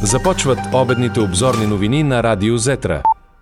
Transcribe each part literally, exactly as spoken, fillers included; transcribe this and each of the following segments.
Започват обедните обзорни новини на Радио Зетра.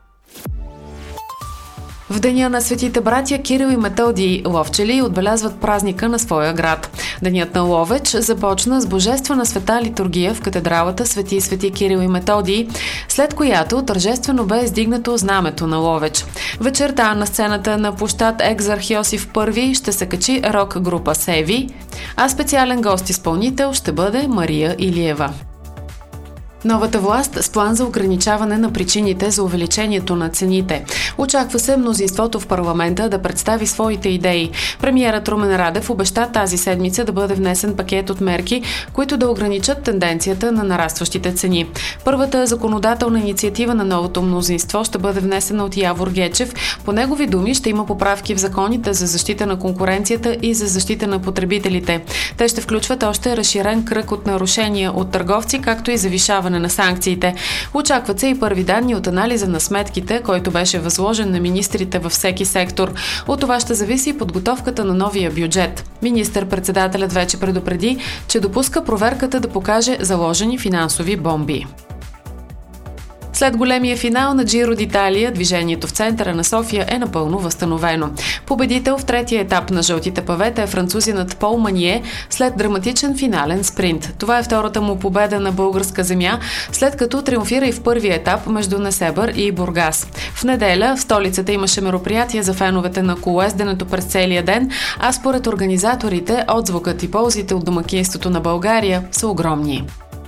В деня на светите братя Кирил и Методий ловчели отбелязват празника на своя град. Денят на Ловеч започна с божествена света литургия в катедралата Свети Свети Кирил и Методий, след която тържествено бе издигнато знамето на Ловеч. Вечерта на сцената на площад Екзарх Йосиф Първи ще се качи рок група Севи, а специален гост-изпълнител ще бъде Мария Илиева. Новата власт с план за ограничаване на причините за увеличението на цените. Очаква се мнозинството в парламента да представи своите идеи. Премиерът Румен Радев обеща тази седмица да бъде внесен пакет от мерки, които да ограничат тенденцията на нарастващите цени. Първата законодателна инициатива на новото мнозинство ще бъде внесена от Явор Гечев. По негови думи ще има поправки в законите за защита на конкуренцията и за защита на потребителите. Те ще включват още разширен кръг от нарушения от търговци, както и завишаване на санкциите. Очакват се и първи данни от анализа на сметките, който беше възложен на министрите във всеки сектор. От това ще зависи подготовката на новия бюджет. Министър-председателят вече предупреди, че допуска проверката да покаже заложени финансови бомби. След големия финал на Джиро d'Italia, движението в центъра на София е напълно възстановено. Победител в третия етап на жълтите павета е французинът Пол Манье след драматичен финален спринт. Това е втората му победа на българска земя, след като триумфира и в първия етап между Несебър и Бургас. В неделя в столицата имаше мероприятие за феновете на колоезденето през целия ден, а според организаторите отзвукът и ползите от домакинството на България са огромни.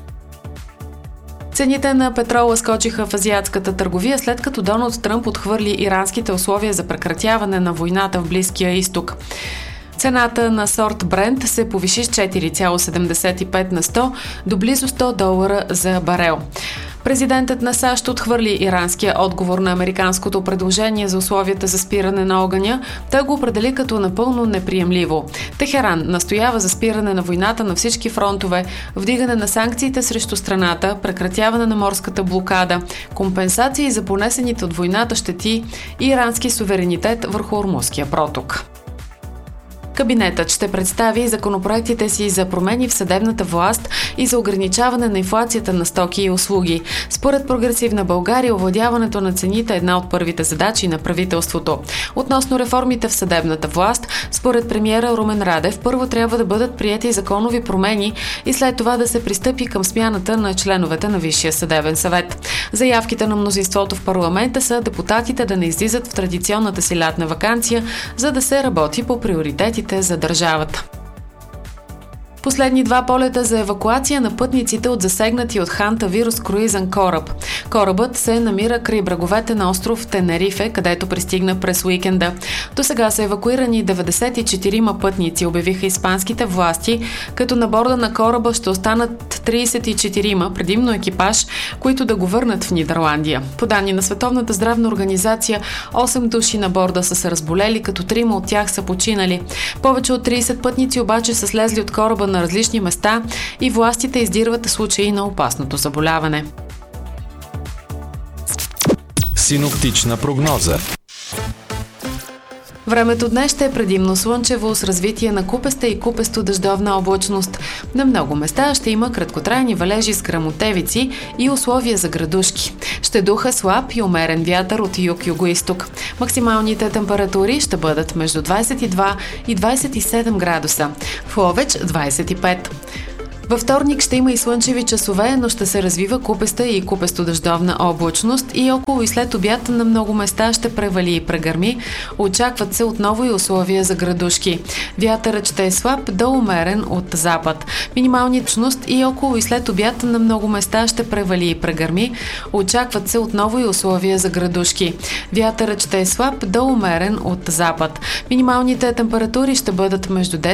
Цените на петрола скочиха в азиатската търговия, след като Доналд Тръмп отхвърли иранските условия за прекратяване на войната в Близкия изток. Цената на сорт Брент се повиши с четири цяло седемдесет и пет на сто до близо сто долара за барел. Президентът на САЩ отхвърли иранския отговор на американското предложение за условията за спиране на огъня. Той го определи като напълно неприемливо. Техеран настоява за спиране на войната на всички фронтове, вдигане на санкциите срещу страната, прекратяване на морската блокада, компенсации за понесените от войната щети и ирански суверенитет върху Ормузския проток. Кабинетът ще представи законопроектите си за промени в съдебната власт и за ограничаване на инфлацията на стоки и услуги. Според Прогресивна България, овладяването на цените е една от първите задачи на правителството. Относно реформите в съдебната власт, според премиера Румен Радев, първо трябва да бъдат приети законови промени и след това да се пристъпи към смяната на членовете на Висшия съдебен съвет. Заявките на мнозинството в парламента са депутатите да не излизат в традиционната си лятна ваканция, за да се работи по приоритетите за държавата. Последни два полета за евакуация на пътниците от засегнати от хантавирус круизен кораб. Корабът се намира край бреговете на остров Тенерифе, където пристигна през уикенда. До сега са евакуирани деветдесет и четири пътници, обявиха испанските власти, като на борда на кораба ще останат тридесет и четири, предимно екипаж, които да го върнат в Нидерландия. По данни на Световната здравна организация, осем души на борда са се разболели, като трима от тях са починали. Повече от тридесет пътници обаче са слезли от кораба на различни места и властите издирват случаи на опасното заболяване. Синоптична прогноза. Времето днес ще е предимно слънчево с развитие на купеста и купесто дъждовна облачност. На много места ще има краткотрайни валежи с гръмотевици и условия за градушки. Ще духа слаб и умерен вятър от юг-югоизток. Максималните температури ще бъдат между двадесет и два и двадесет и седем градуса. В Ловеч двадесет и пет. Във вторник ще има и слънчеви часове, но ще се развива купеста и купесто-дъждовна облачност и около и след обяд на много места ще превали и прегърми. Очакват се отново и условия за градушки. Вятърът ще е слаб до умерен от запад. Минимални точност и около и след обяд на много места ще превали и прегърми. Очакват се отново и условия за градушки. Вятърът ще е слаб до умерен от запад. Минималните температури ще бъдат между